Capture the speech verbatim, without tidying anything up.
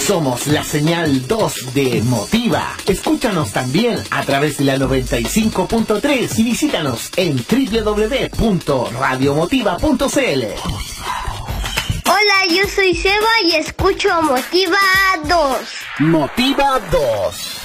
Somos la señal dos de Motiva. Escúchanos también a través de la noventa y cinco punto tres y visítanos en doble u doble u doble u punto radio motiva punto c l. Hola, yo soy Seba y escucho Motiva dos. Motiva dos.